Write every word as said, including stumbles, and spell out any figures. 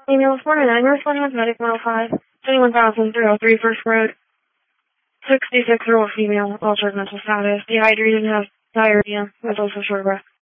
Female is forty-nine, responding with medic one oh five, twenty-one thousand three oh three First Road. sixty-six-year-old female, altered mental status, dehydrated and has diarrhea, with also short breath.